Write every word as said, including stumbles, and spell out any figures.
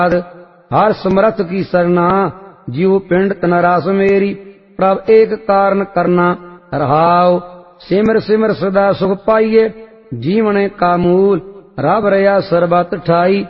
हर समर्थ की सरना, जीव पिंड तन रास मेरी। प्रभ एक कारण करना रहाओ, सिमर सिमर सदा सुख पाइये। जीवन का मूल रब रया सर्बत ठाई।